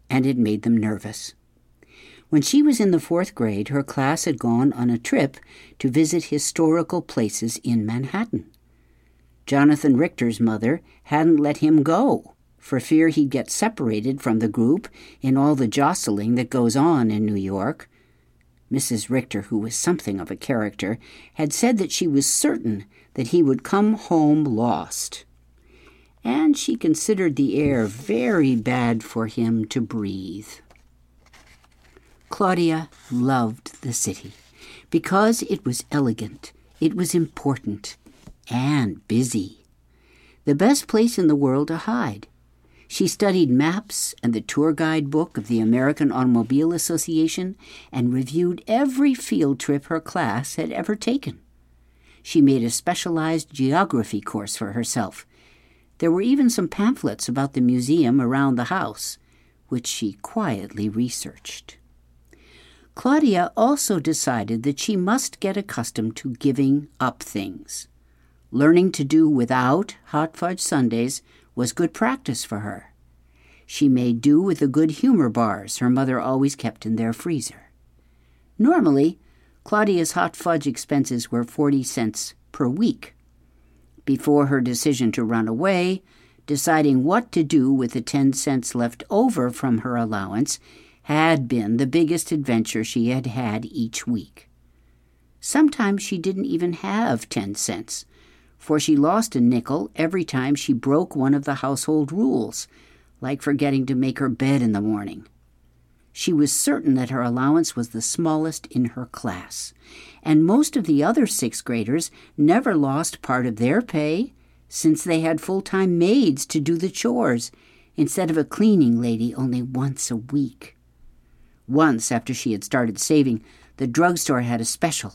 and it made them nervous. When she was in the 4th grade, her class had gone on a trip to visit historical places in Manhattan. Jonathan Richter's mother hadn't let him go for fear he'd get separated from the group in all the jostling that goes on in New York. Mrs. Richter, who was something of a character, had said that she was certain that he would come home lost. And she considered the air very bad for him to breathe. Claudia loved the city because it was elegant, it was important, and busy. The best place in the world to hide. She studied maps and the tour guide book of the American Automobile Association and reviewed every field trip her class had ever taken. She made a specialized geography course for herself. There were even some pamphlets about the museum around the house, which she quietly researched. Claudia also decided that she must get accustomed to giving up things. Learning to do without hot fudge sundaes was good practice for her. She made do with the good humor bars her mother always kept in their freezer. Normally, Claudia's hot fudge expenses were 40 cents per week. Before her decision to run away, deciding what to do with the 10 cents left over from her allowance had been the biggest adventure she had had each week. Sometimes she didn't even have 10 cents, for she lost a nickel every time she broke one of the household rules, like forgetting to make her bed in the morning. She was certain that her allowance was the smallest in her class, and most of the other 6th graders never lost part of their pay since they had full-time maids to do the chores instead of a cleaning lady only once a week. Once, after she had started saving, the drugstore had a special.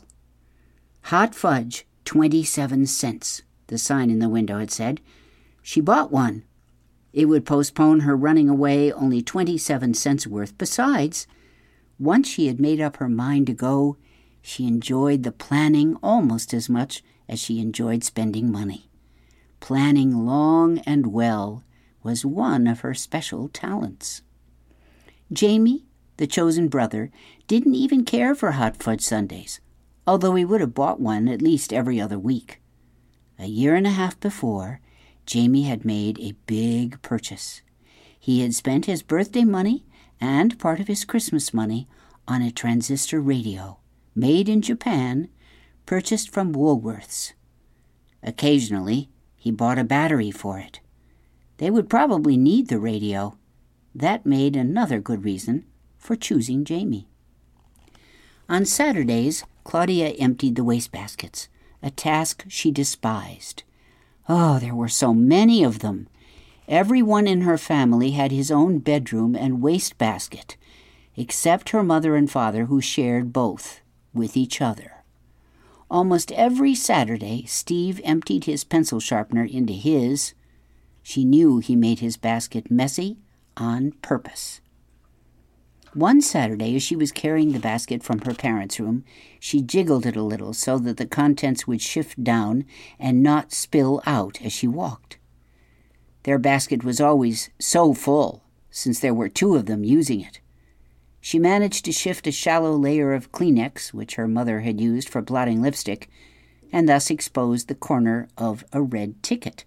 Hot fudge, 27 cents, the sign in the window had said. She bought one. It would postpone her running away only 27 cents worth. Besides, once she had made up her mind to go, she enjoyed the planning almost as much as she enjoyed spending money. Planning long and well was one of her special talents. Jamie, the chosen brother, didn't even care for hot fudge sundaes, although he would have bought one at least every other week. A year and a half before, Jamie had made a big purchase. He had spent his birthday money and part of his Christmas money on a transistor radio, made in Japan, purchased from Woolworths. Occasionally, he bought a battery for it. They would probably need the radio. That made another good reason for choosing Jamie. On Saturdays, Claudia emptied the wastebaskets, a task she despised. Oh, there were so many of them. Everyone in her family had his own bedroom and wastebasket, except her mother and father, who shared both with each other. Almost every Saturday, Steve emptied his pencil sharpener into his. She knew he made his basket messy on purpose. One Saturday, as she was carrying the basket from her parents' room, she jiggled it a little so that the contents would shift down and not spill out as she walked. Their basket was always so full, since there were 2 of them using it. She managed to shift a shallow layer of Kleenex, which her mother had used for blotting lipstick, and thus exposed the corner of a red ticket.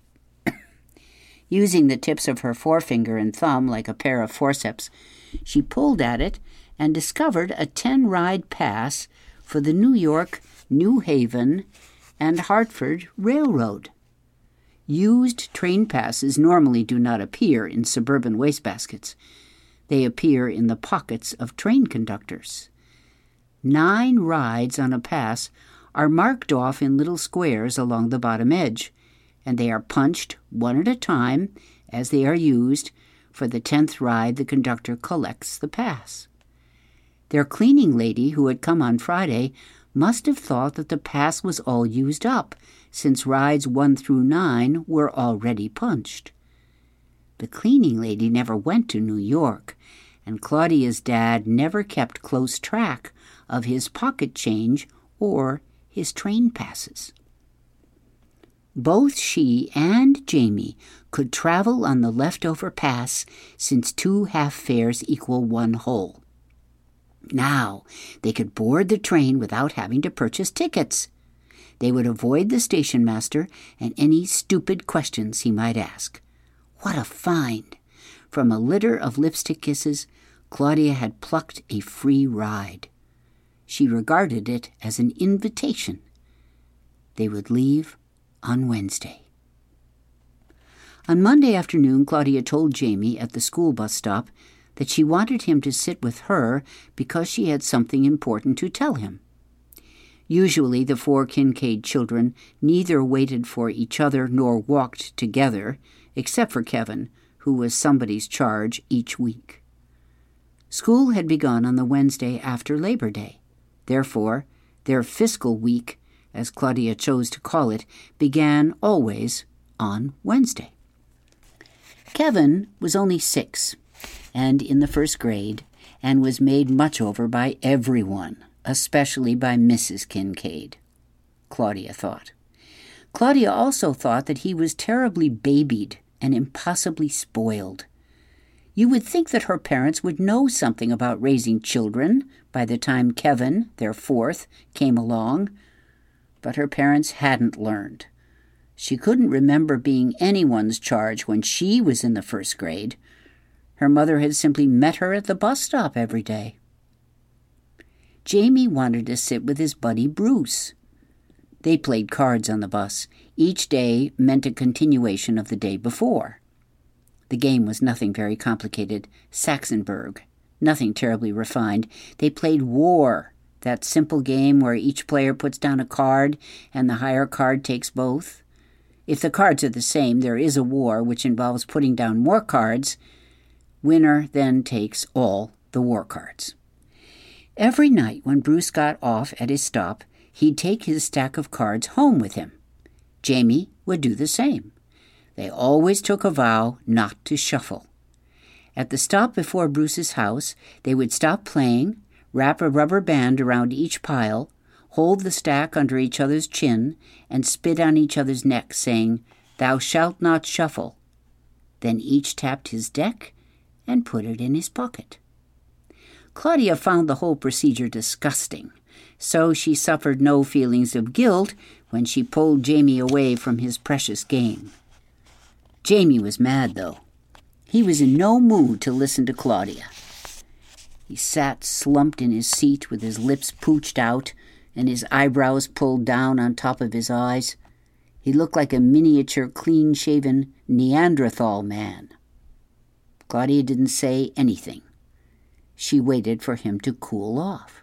Using the tips of her forefinger and thumb like a pair of forceps, she pulled at it and discovered a 10-ride pass for the New York, New Haven, and Hartford Railroad. Used train passes normally do not appear in suburban wastebaskets. They appear in the pockets of train conductors. 9 rides on a pass are marked off in little squares along the bottom edge, and they are punched one at a time as they are used. For the 10th ride, the conductor collects the pass. Their cleaning lady, who had come on Friday, must have thought that the pass was all used up, since rides 1 through 9 were already punched. The cleaning lady never went to New York, and Claudia's dad never kept close track of his pocket change or his train passes. Both she and Jamie could travel on the leftover pass, since 2 half fares equal 1 whole. Now they could board the train without having to purchase tickets. They would avoid the station master and any stupid questions he might ask. What a find! From a litter of lipstick kisses, Claudia had plucked a free ride. She regarded it as an invitation. They would leave on Wednesday. On Monday afternoon, Claudia told Jamie at the school bus stop that she wanted him to sit with her because she had something important to tell him. Usually the 4 Kincaid children neither waited for each other nor walked together, except for Kevin, who was somebody's charge each week. School had begun on the Wednesday after Labor Day. Therefore, their fiscal week, as Claudia chose to call it, began always on Wednesday. Kevin was only 6 and in the 1st grade, and was made much over by everyone, especially by Mrs. Kincaid, Claudia thought. Claudia also thought that he was terribly babied and impossibly spoiled. You would think that her parents would know something about raising children by the time Kevin, their 4th, came along, but her parents hadn't learned. She couldn't remember being anyone's charge when she was in the 1st grade. Her mother had simply met her at the bus stop every day. Jamie wanted to sit with his buddy Bruce. They played cards on the bus. Each day meant a continuation of the day before. The game was nothing very complicated. Saxonburg. Nothing terribly refined. They played War, that simple game where each player puts down a card and the higher card takes both. If the cards are the same, there is a war, which involves putting down more cards. Winner then takes all the war cards. Every night when Bruce got off at his stop, he'd take his stack of cards home with him. Jamie would do the same. They always took a vow not to shuffle. At the stop before Bruce's house, they would stop playing, wrap a rubber band around each pile, hold the stack under each other's chin, and spit on each other's necks, saying, "Thou shalt not shuffle." Then each tapped his deck and put it in his pocket. Claudia found the whole procedure disgusting, so she suffered no feelings of guilt when she pulled Jamie away from his precious game. Jamie was mad, though. He was in no mood to listen to Claudia. He sat slumped in his seat with his lips pooched out and his eyebrows pulled down on top of his eyes. He looked like a miniature, clean-shaven Neanderthal man. Claudia didn't say anything. She waited for him to cool off.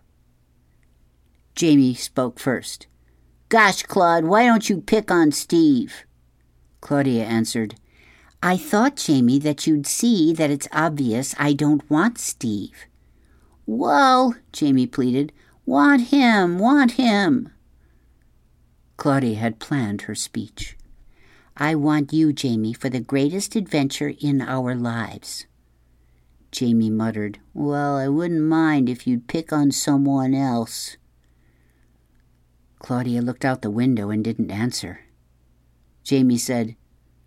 Jamie spoke first. "Gosh, Claude, why don't you pick on Steve?" Claudia answered, "I thought, Jamie, that you'd see that it's obvious I don't want Steve." "Well," Jamie pleaded, want him. Claudia had planned her speech. "I want you, Jamie, for the greatest adventure in our lives." Jamie muttered, "Well, I wouldn't mind if you'd pick on someone else." Claudia looked out the window and didn't answer. Jamie said,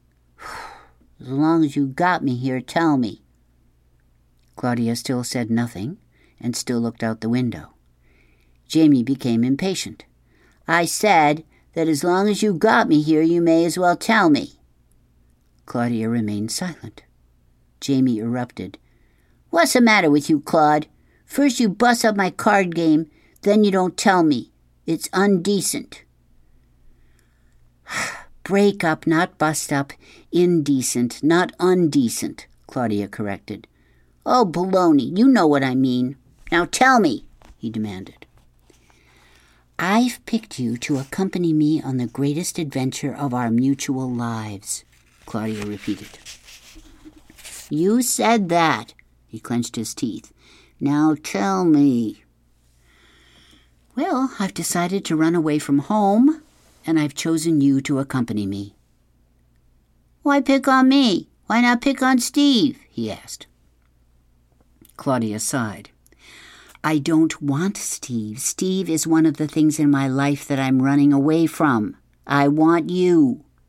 "As long as you got me here, tell me." Claudia still said nothing and still looked out the window. Jamie became impatient. "I said that as long as you got me here, you may as well tell me." Claudia remained silent. Jamie erupted. "What's the matter with you, Claude? First you bust up my card game, then you don't tell me. It's undecent." "Break up, not bust up. Indecent, not undecent," Claudia corrected. "Oh, baloney, you know what I mean. Now tell me," he demanded. "I've picked you to accompany me on the greatest adventure of our mutual lives," Claudia repeated. "You said that." He clenched his teeth. "Now tell me." "Well, I've decided to run away from home, and I've chosen you to accompany me." "Why pick on me? Why not pick on Steve?" he asked. Claudia sighed. "I don't want Steve. Steve is one of the things in my life that I'm running away from. I want you."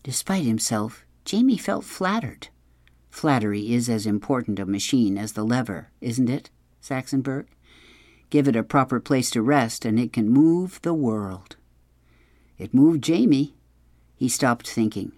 Despite himself, Jamie felt flattered. Flattery is as important a machine as the lever, isn't it, Saxenberg? Give it a proper place to rest, and it can move the world. It moved Jamie. He stopped thinking.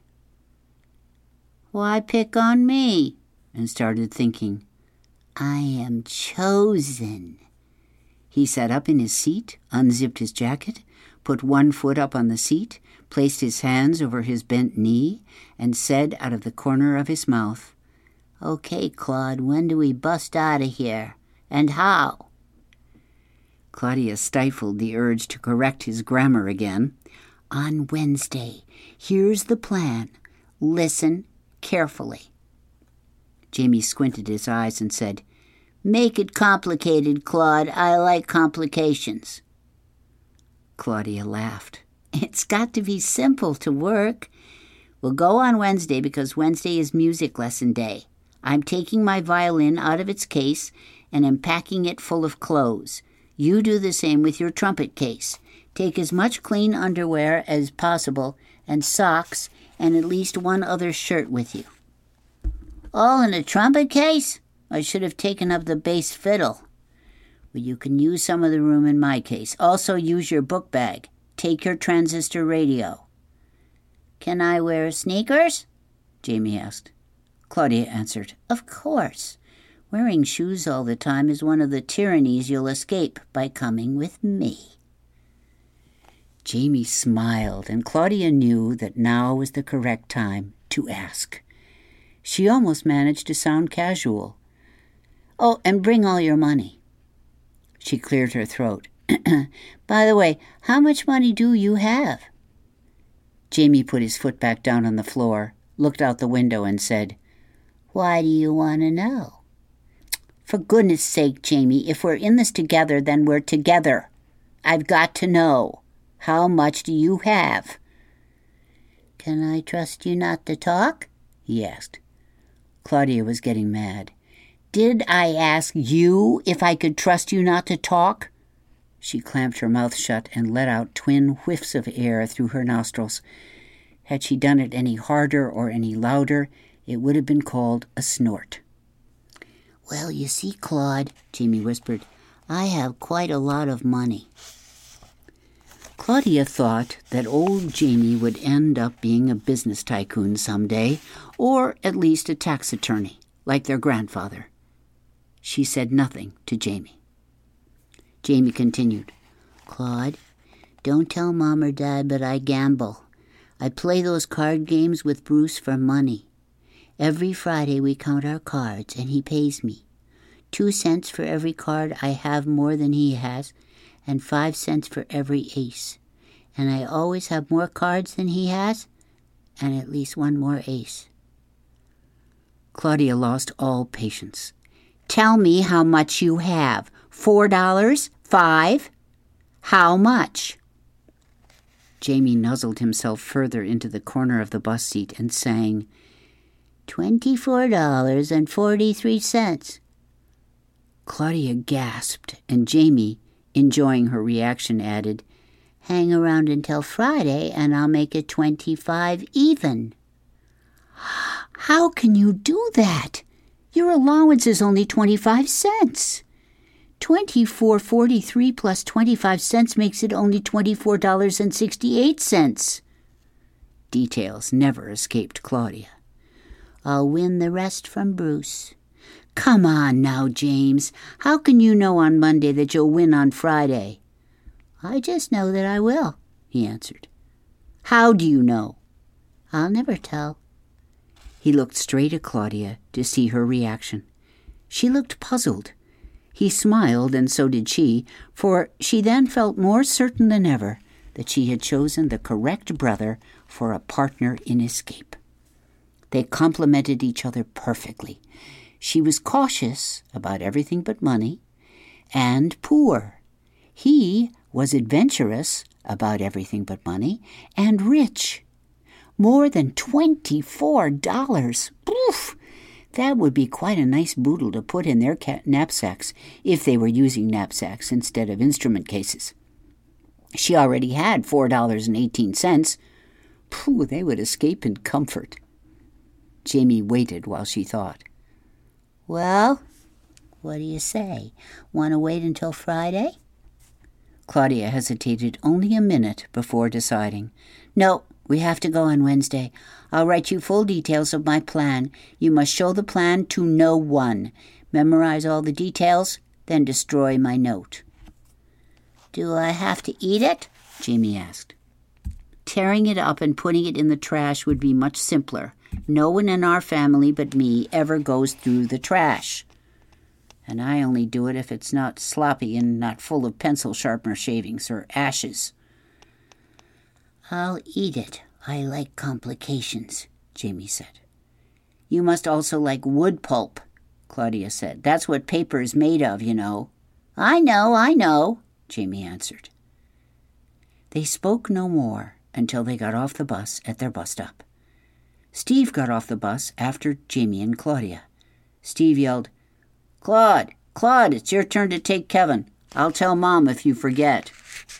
Why pick on me? And started thinking. I am chosen. He sat up in his seat, unzipped his jacket, put one foot up on the seat, placed his hands over his bent knee, and said out of the corner of his mouth, Okay, Claude, when do we bust out of here? And how? Claudia stifled the urge to correct his grammar again. On Wednesday. Here's the plan. Listen carefully. Jamie squinted his eyes and said, Make it complicated, Claude. I like complications. Claudia laughed. It's got to be simple to work. We'll go on Wednesday because Wednesday is music lesson day. I'm taking my violin out of its case and am packing it full of clothes. You do the same with your trumpet case. Take as much clean underwear as possible and socks and at least one other shirt with you. All in a trumpet case? I should have taken up the bass fiddle. Well, you can use some of the room in my case. Also use your book bag. Take your transistor radio. Can I wear sneakers? Jamie asked. Claudia answered, Of course. Wearing shoes all the time is one of the tyrannies you'll escape by coming with me. Jamie smiled, and Claudia knew that now was the correct time to ask. She almost managed to sound casual. Oh, and bring all your money. She cleared her throat. By the way, how much money do you have? Jamie put his foot back down on the floor, looked out the window, and said, Why do you want to know? For goodness sake, Jamie, if we're in this together, then we're together. I've got to know. How much do you have? Can I trust you not to talk? He asked. Claudia was getting mad. Did I ask you if I could trust you not to talk? She clamped her mouth shut and let out twin whiffs of air through her nostrils. Had she done it any harder or any louder, it would have been called a snort. Well, you see, Claude, Jamie whispered, I have quite a lot of money. Claudia thought that old Jamie would end up being a business tycoon someday, or at least a tax attorney, like their grandfather. She said nothing to Jamie. Jamie continued, Claude, don't tell Mom or Dad, but I gamble. I play those card games with Bruce for money. Every Friday we count our cards, and he pays me. 2 cents for every card I have more than he has, and 5 cents for every ace. And I always have more cards than he has, and at least one more ace. Claudia lost all patience. Tell me how much you have. $4? 5? How much? Jamie nuzzled himself further into the corner of the bus seat and sang, $24.43. Claudia gasped, and Jamie, enjoying her reaction, added, Hang around until Friday, and I'll make it 25 even. How can you do that? Your allowance is only 25 cents. 24.43 plus 25 cents makes it only $24.68. Details never escaped Claudia. I'll win the rest from Bruce. Come on now, James. How can you know on Monday that you'll win on Friday? I just know that I will, he answered. How do you know? I'll never tell. He looked straight at Claudia to see her reaction. She looked puzzled. He smiled, and so did she, for she then felt more certain than ever that she had chosen the correct brother for a partner in escape. They complemented each other perfectly. She was cautious about everything but money, and poor. He was adventurous about everything but money, and rich. More than $24. Oof! That would be quite a nice boodle to put in their knapsacks if they were using knapsacks instead of instrument cases. She already had $4.18. Pooh, they would escape in comfort. Jamie waited while she thought. Well, what do you say? Want to wait until Friday? Claudia hesitated only a minute before deciding. No, we have to go on Wednesday. I'll write you full details of my plan. You must show the plan to no one. Memorize all the details, then destroy my note. Do I have to eat it? Jamie asked. Tearing it up and putting it in the trash would be much simpler. No one in our family but me ever goes through the trash. And I only do it if it's not sloppy and not full of pencil sharpener shavings or ashes. I'll eat it. I like complications, Jamie said. You must also like wood pulp, Claudia said. That's what paper is made of, you know. I know, Jamie answered. They spoke no more until they got off the bus at their bus stop. Steve got off the bus after Jamie and Claudia. Steve yelled, Claude, it's your turn to take Kevin. I'll tell Mom if you forget.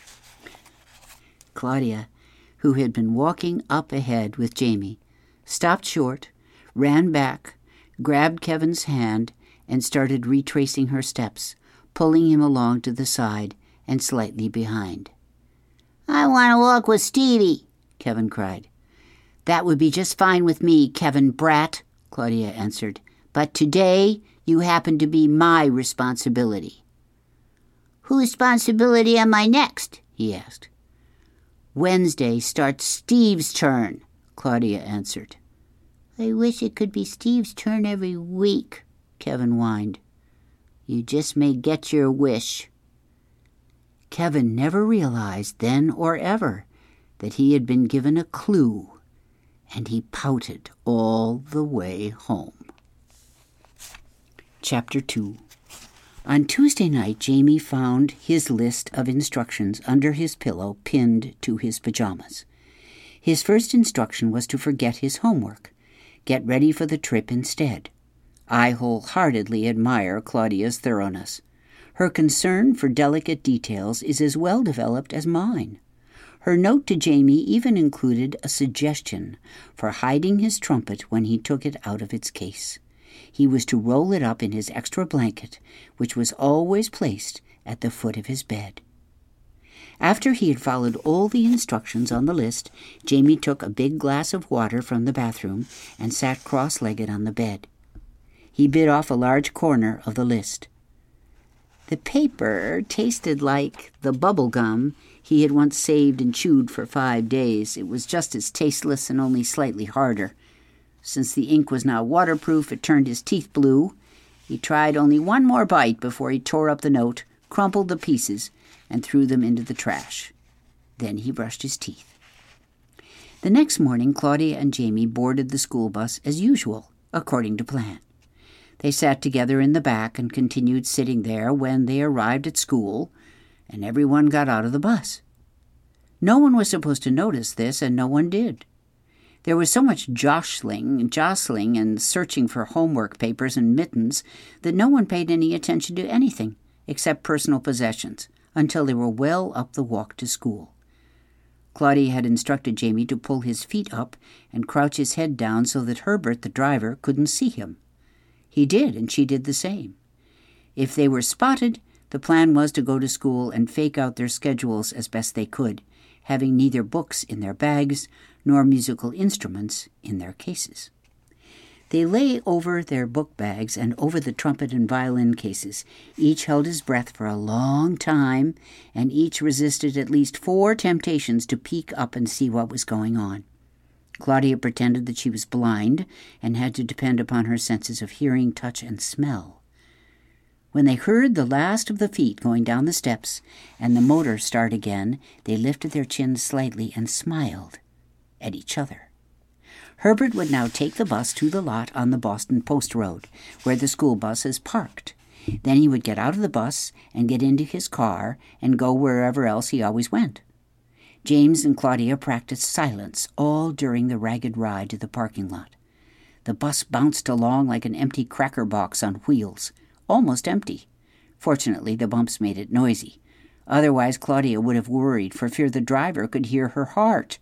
Claudia, who had been walking up ahead with Jamie, stopped short, ran back, grabbed Kevin's hand, and started retracing her steps, pulling him along to the side and slightly behind. I want to walk with Stevie, Kevin cried. That would be just fine with me, Kevin Brat, Claudia answered. But today you happen to be my responsibility. Whose responsibility am I next? He asked. Wednesday starts Steve's turn, Claudia answered. I wish it could be Steve's turn every week, Kevin whined. You just may get your wish. Kevin never realized then or ever that he had been given a clue, and he pouted all the way home. Chapter 2. On Tuesday night, Jamie found his list of instructions under his pillow pinned to his pajamas. His first instruction was to forget his homework. Get ready for the trip instead. I wholeheartedly admire Claudia's thoroughness. Her concern for delicate details is as well developed as mine. Her note to Jamie even included a suggestion for hiding his trumpet when he took it out of its case. He was to roll it up in his extra blanket, which was always placed at the foot of his bed. After he had followed all the instructions on the list, Jamie took a big glass of water from the bathroom and sat cross-legged on the bed. He bit off a large corner of the list. The paper tasted like the bubble gum he had once saved and chewed for 5 days. It was just as tasteless and only slightly harder. Since the ink was now waterproof, it turned his teeth blue. He tried only one more bite before he tore up the note, crumpled the pieces, and threw them into the trash. Then he brushed his teeth. The next morning, Claudia and Jamie boarded the school bus as usual, according to plan. They sat together in the back and continued sitting there when they arrived at school, and everyone got out of the bus. No one was supposed to notice this, and no one did. There was so much jostling and searching for homework papers and mittens that no one paid any attention to anything except personal possessions until they were well up the walk to school. Claudia had instructed Jamie to pull his feet up and crouch his head down so that Herbert, the driver, couldn't see him. He did, and she did the same. If they were spotted, the plan was to go to school and fake out their schedules as best they could, having neither books in their bags nor musical instruments in their cases. They lay over their book bags and over the trumpet and violin cases. Each held his breath for a long time, and each resisted at least 4 temptations to peek up and see what was going on. Claudia pretended that she was blind and had to depend upon her senses of hearing, touch, and smell. When they heard the last of the feet going down the steps and the motor start again, they lifted their chins slightly and smiled at each other. Herbert would now take the bus to the lot on the Boston Post Road, where the school bus is parked. Then he would get out of the bus and get into his car and go wherever else he always went. James and Claudia practiced silence all during the ragged ride to the parking lot. The bus bounced along like an empty cracker box on wheels, almost empty. Fortunately, the bumps made it noisy. Otherwise, Claudia would have worried for fear the driver could hear her heart.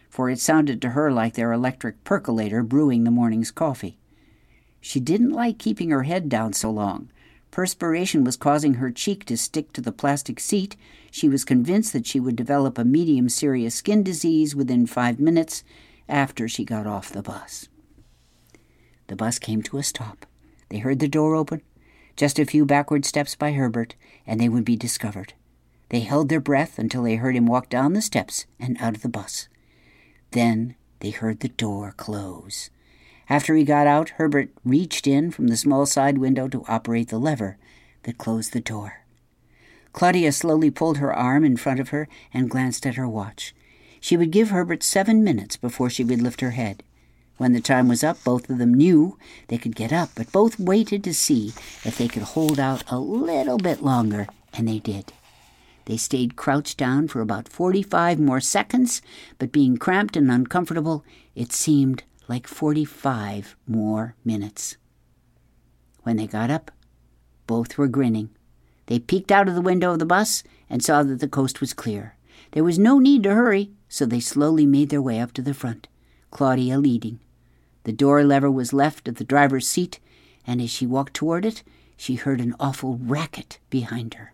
for it sounded to her like their electric percolator brewing the morning's coffee. She didn't like keeping her head down so long. Perspiration was causing her cheek to stick to the plastic seat. She was convinced that she would develop a medium serious skin disease within 5 minutes after she got off the bus. The bus came to a stop. They heard the door open, just a few backward steps by Herbert, and they would be discovered. They held their breath until they heard him walk down the steps and out of the bus. Then they heard the door close. After he got out, Herbert reached in from the small side window to operate the lever that closed the door. Claudia slowly pulled her arm in front of her and glanced at her watch. She would give Herbert 7 minutes before she would lift her head. When the time was up, both of them knew they could get up, but both waited to see if they could hold out a little bit longer, and they did. They stayed crouched down for about 45 more seconds, but being cramped and uncomfortable, it seemed like 45 more minutes. When they got up, both were grinning. They peeked out of the window of the bus and saw that the coast was clear. There was no need to hurry, so they slowly made their way up to the front, Claudia leading. The door lever was left at the driver's seat, and as she walked toward it, she heard an awful racket behind her.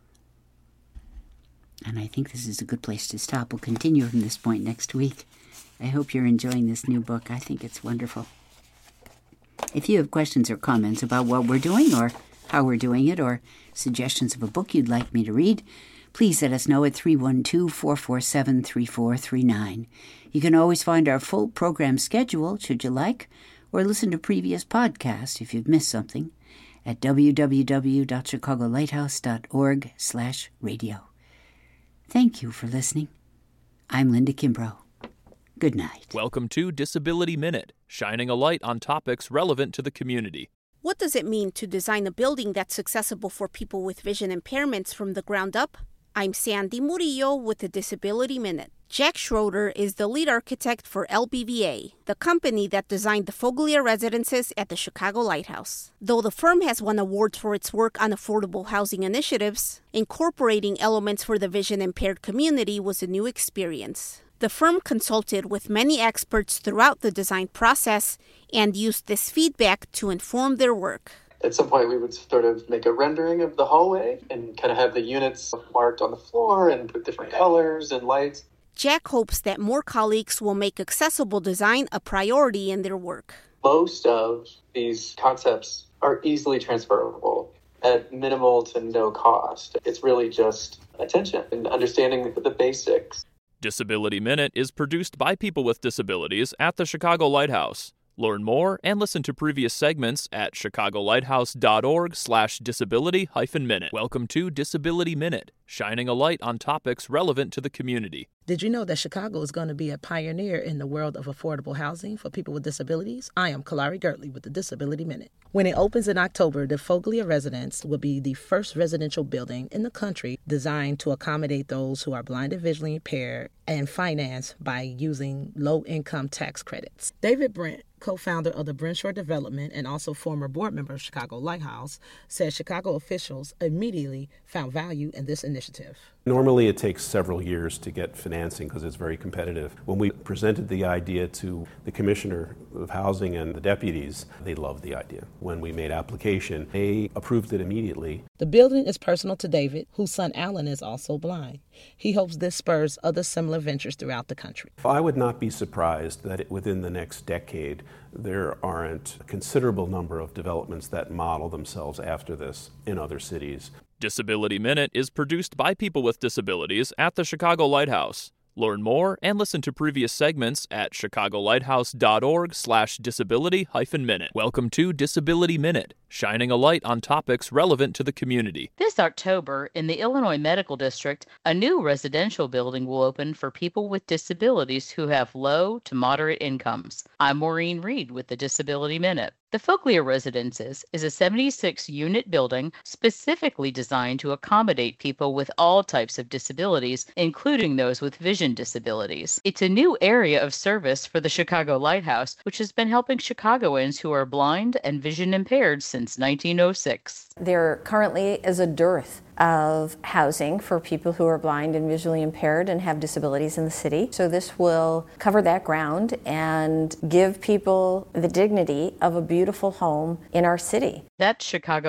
And I think this is a good place to stop. We'll continue from this point next week. I hope you're enjoying this new book. I think it's wonderful. If you have questions or comments about what we're doing or how we're doing it or suggestions of a book you'd like me to read, please let us know at 312-447-3439. You can always find our full program schedule, should you like, or listen to previous podcasts if you've missed something, at www.chicagolighthouse.org/radio. Thank you for listening. I'm Linda Kimbrough. Good night. Welcome to Disability Minute, shining a light on topics relevant to the community. What does it mean to design a building that's accessible for people with vision impairments from the ground up? I'm Sandy Murillo with the Disability Minute. Jack Schroeder is the lead architect for LBVA, the company that designed the Foglia residences at the Chicago Lighthouse. Though the firm has won awards for its work on affordable housing initiatives, incorporating elements for the vision-impaired community was a new experience. The firm consulted with many experts throughout the design process and used this feedback to inform their work. At some point, we would sort of make a rendering of the hallway and kind of have the units marked on the floor and put different colors and lights. Jack hopes that more colleagues will make accessible design a priority in their work. Most of these concepts are easily transferable at minimal to no cost. It's really just attention and understanding the basics. Disability Minute is produced by people with disabilities at the Chicago Lighthouse. Learn more and listen to previous segments at chicagolighthouse.org/disability-minute. Welcome to Disability Minute, shining a light on topics relevant to the community. Did you know that Chicago is going to be a pioneer in the world of affordable housing for people with disabilities? I am Kalari Gertley with the Disability Minute. When it opens in October, the Foglia Residence will be the first residential building in the country designed to accommodate those who are blind and visually impaired and financed by using low-income tax credits. David Brent, co-founder of the Brentshore Development and also former board member of Chicago Lighthouse, said Chicago officials immediately found value in this initiative. Normally it takes several years to get financing because it's very competitive. When we presented the idea to the Commissioner of Housing and the deputies, they loved the idea. When we made application, they approved it immediately. The building is personal to David, whose son Alan is also blind. He hopes this spurs other similar ventures throughout the country. I would not be surprised that within the next decade, there aren't a considerable number of developments that model themselves after this in other cities. Disability Minute is produced by people with disabilities at the Chicago Lighthouse. Learn more and listen to previous segments at chicagolighthouse.org/disability-minute. Welcome to Disability Minute, shining a light on topics relevant to the community. This October, in the Illinois Medical District, a new residential building will open for people with disabilities who have low to moderate incomes. I'm Maureen Reed with the Disability Minute. The Foglia Residences is a 76-unit building specifically designed to accommodate people with all types of disabilities, including those with vision disabilities. It's a new area of service for the Chicago Lighthouse, which has been helping Chicagoans who are blind and vision impaired since since 1906. There currently is a dearth of housing for people who are blind and visually impaired and have disabilities in the city. So this will cover that ground and give people the dignity of a beautiful home in our city. That's Chicago